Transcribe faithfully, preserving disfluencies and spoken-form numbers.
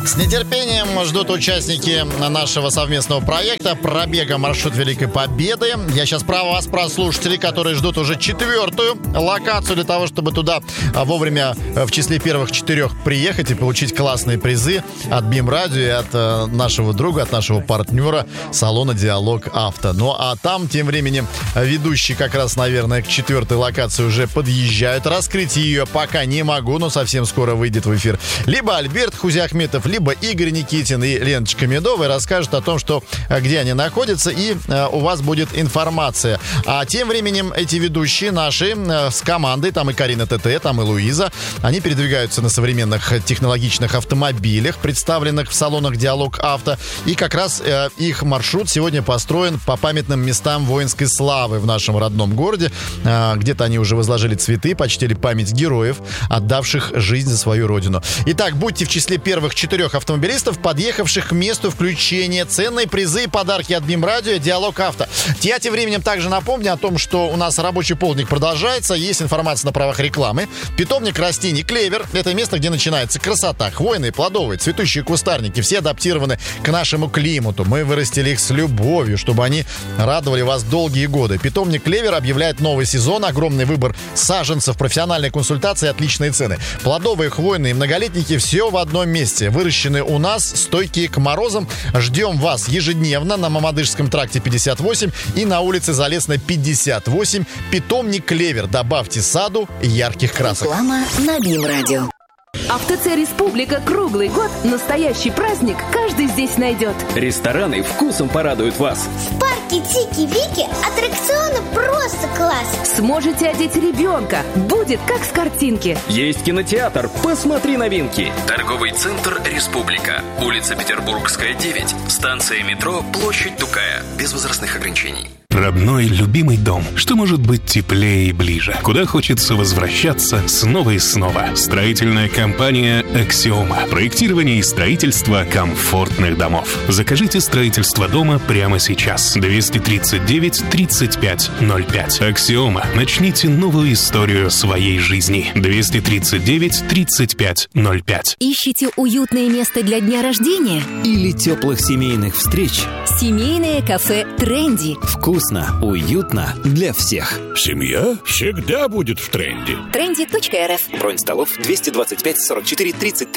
С нетерпением ждут участники нашего совместного проекта «Пробега. Маршрут Великой Победы». Я сейчас про вас, про слушателей, которые ждут уже четвертую локацию для того, чтобы туда вовремя в числе первых четырех приехать и получить классные призы от БИМ-радио и от нашего друга, от нашего партнера салона «Диалог Авто». Ну а там тем временем ведущие как раз, наверное, к четвертой локации уже подъезжают. Раскрыть ее пока не могу, но совсем скоро выйдет в эфир либо Альберт Хузиахметов, либо Игорь Никитин и Леночка Медовая расскажут о том, что, где они находятся, и э, у вас будет информация. А тем временем эти ведущие наши э, с командой, там и Карина ТТ, там и Луиза, они передвигаются на современных технологичных автомобилях, представленных в салонах «Диалог Авто». И как раз э, их маршрут сегодня построен по памятным местам воинской славы в нашем родном городе. Э, где-то они уже возложили цветы, почтили память героев, отдавших жизнь за свою родину. Итак, будьте в числе первых четырех автомобилистов, подъехавших к месту включения. Ценные призы и подарки от БИМ-радио и «Диалог Авто». Я тем временем также напомню о том, что у нас рабочий полдник продолжается. Есть информация на правах рекламы. Питомник растений «Клевер» — это место, где начинается красота. Хвойные, плодовые, цветущие кустарники. Все адаптированы к нашему климату. Мы вырастили их с любовью, чтобы они радовали вас долгие годы. Питомник «Клевер» объявляет новый сезон. Огромный выбор саженцев, профессиональные консультации, отличные цены. Плодовые, хвойные, многолетники — все в одном месте. Выращены у нас, стойкие к морозам. Ждем вас ежедневно на Мамадышском тракте пятьдесят восемь и на улице Залесной пятьдесят восемь. Питомник «Клевер». Добавьте саду ярких красок. Реклама на БИМ-радио. А в ТЦ «Республика» круглый год настоящий праздник каждый здесь найдет. Рестораны вкусом порадуют вас. В парке Тики-Вики аттракционы просто класс. Сможете одеть ребенка. Будет как с картинки. Есть кинотеатр. Посмотри новинки. Торговый центр «Республика». Улица Петербургская, девять. Станция метро «Площадь Тукая». Без возрастных ограничений. Родной, любимый дом. Что может быть теплее и ближе? Куда хочется возвращаться снова и снова? Строительная компания «Аксиома». Проектирование и строительство комфортных домов. Закажите строительство дома прямо сейчас. двести тридцать девять тридцать пять ноль пять. «Аксиома». Начните новую историю своей жизни. двести тридцать девять тридцать пять ноль пять. Ищите уютное место для дня рождения? Или теплых семейных встреч? Семейное кафе «Тренди». Вкусно, уютно для всех. Семья всегда будет в тренде. тренди точка эр эф. Бронь столов двести двадцать пять сорок четыре тридцать три.